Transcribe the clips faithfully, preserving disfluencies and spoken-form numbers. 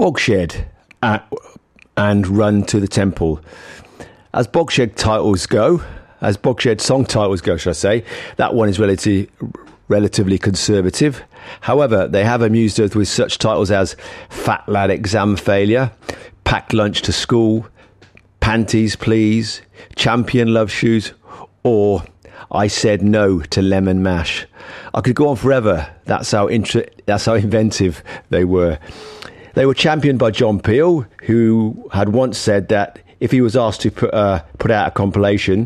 Bogshed at, and Run to the Temple. As Bogshed titles go, as Bogshed song titles go, should I say, that one is relatively, relatively conservative. However, they have amused us with such titles as Fat Lad Exam Failure, Packed Lunch to School, Panties Please, Champion Love Shoes, or I Said No to Lemon Mash. I could go on forever. That's how intra- that's how inventive they were. They were championed by John Peel, who had once said that if he was asked to put uh, put out a compilation,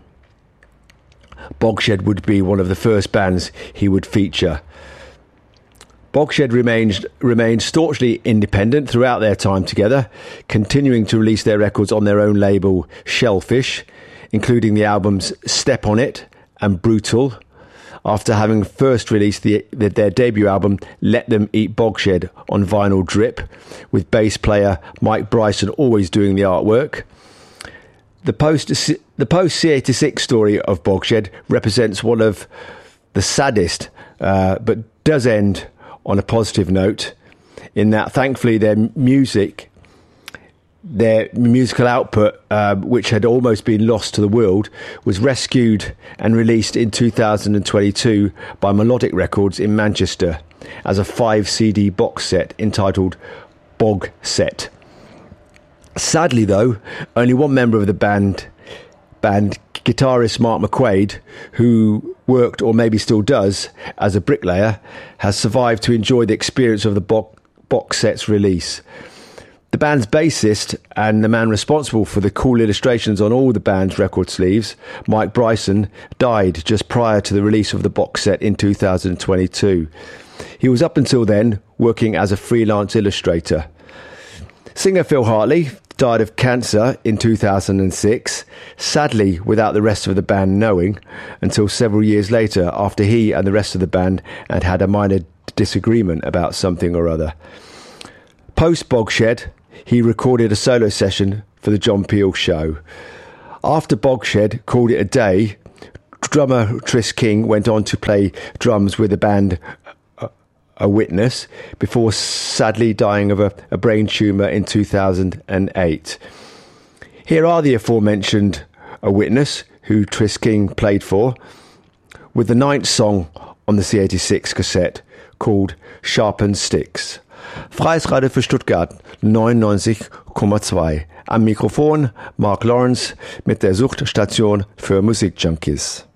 Bogshed would be one of the first bands he would feature. Bogshed remained, remained staunchly independent throughout their time together, continuing to release their records on their own label, Shellfish, including the albums Step On It and Brutal, after having first released the, the, their debut album, Let Them Eat Bogshed, on vinyl drip, with bass player Mike Bryson always doing the artwork. The post the post C eighty-six story of Bogshed represents one of the saddest, uh, but does end on a positive note, in that thankfully their music, their musical output, uh, which had almost been lost to the world, was rescued and released in two thousand twenty-two by Melodic Records in Manchester as a five C D box set entitled Bog Set. Sadly though, only one member of the band, band guitarist Mark McQuaid, who worked, or maybe still does, as a bricklayer, has survived to enjoy the experience of the bo- box set's release. The band's bassist and the man responsible for the cool illustrations on all the band's record sleeves, Mike Bryson, died just prior to the release of the box set in two thousand twenty-two. He was up until then working as a freelance illustrator. Singer Phil Hartley died of cancer in two thousand six, sadly without the rest of the band knowing, until several years later, after he and the rest of the band had had a minor disagreement about something or other. Post Bogshed, he recorded a solo session for the John Peel Show. After Bogshed called it a day, drummer Tris King went on to play drums with the band A Witness, before sadly dying of a, a brain tumour in two thousand eight. Here are the aforementioned A Witness, who Tris King played for, with the ninth song on the C eighty-six cassette, called Sharpened Sticks. Freies Radio für Stuttgart neunundneunzig Komma zwei. Am Mikrofon Mark Lawrence mit der Suchtstation für Musikjunkies.